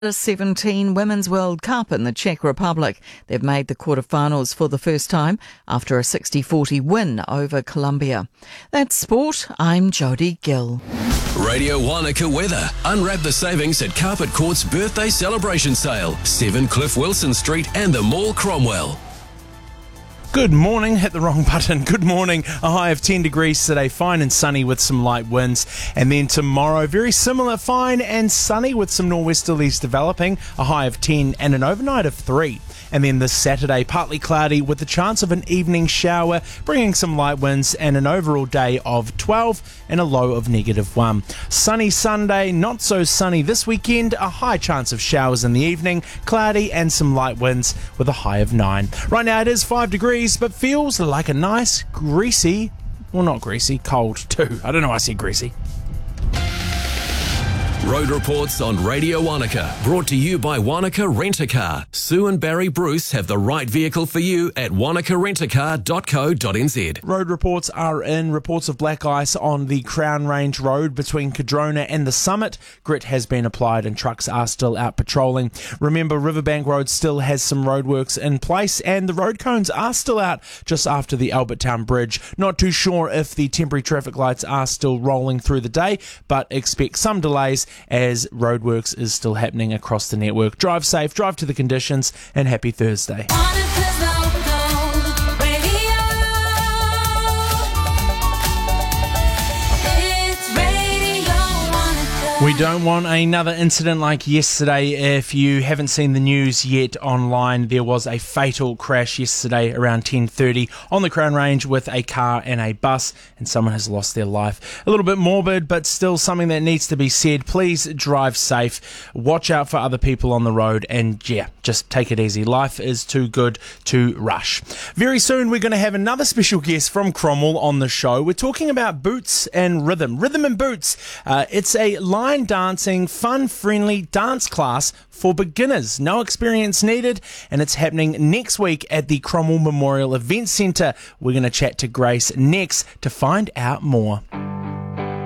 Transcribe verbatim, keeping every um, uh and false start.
The seventeen Women's World Cup in the Czech Republic. They've made the quarterfinals for the first time after a sixty forty win over Colombia. That's sport. I'm Jodie Gill. Radio Wanaka weather. Unwrap the savings at Carpet Court's birthday celebration sale. seven Cliff Wilson Street and the Mall Cromwell. Good morning, hit the wrong button. Good morning, a high of ten degrees today, fine and sunny with some light winds. And then tomorrow, very similar, fine and sunny with some nor'westerlies developing, a high of ten and an overnight of three. And then this Saturday, partly cloudy with the chance of an evening shower, bringing some light winds and an overall day of twelve and a low of negative one. Sunny Sunday, not so sunny this weekend, a high chance of showers in the evening, cloudy and some light winds with a high of nine. Right now it is five degrees, but feels like a nice, greasy, well not greasy, cold too. I don't know why I said greasy. Road reports on Radio Wanaka, brought to you by Wanaka Rent-A-Car. Sue and Barry Bruce have the right vehicle for you at wanaka rent a car dot co dot n z. Road reports are in. Reports of black ice on the Crown Range Road between Cadrona and the Summit. Grit has been applied and trucks are still out patrolling. Remember, Riverbank Road still has some roadworks in place and the road cones are still out just after the Albertown Bridge. Not too sure if the temporary traffic lights are still rolling through the day, but expect some delays as roadworks is still happening across the network. Drive safe, drive to the conditions, and happy Thursday. We don't want another incident like yesterday. If you haven't seen the news yet online, there was a fatal crash yesterday around ten thirty on the Crown Range with a car and a bus, and someone has lost their life. A little bit morbid, but still something that needs to be said. Please drive safe, watch out for other people on the road, and yeah, just take it easy. Life is too good to rush. Very soon we're going to have another special guest from Cromwell on the show. We're talking about boots and rhythm. Rhythm and boots. Uh, it's a line dancing, fun-friendly dance class for beginners. No experience needed, and it's happening next week at the Cromwell Memorial Event Centre. We're going to chat to Grace next to find out more.